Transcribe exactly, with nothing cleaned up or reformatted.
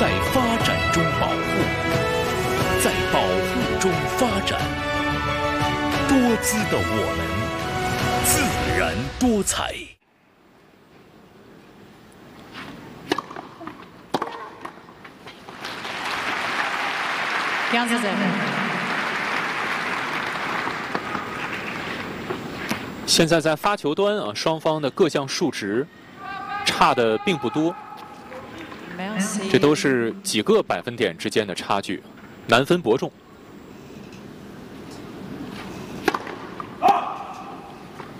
在发展中保护，在保护中发展。多姿的我们，自然多彩。 杨子珍。 现在在发球端啊，双方的各项数值差的并不多，这都是几个百分点之间的差距，难分伯仲。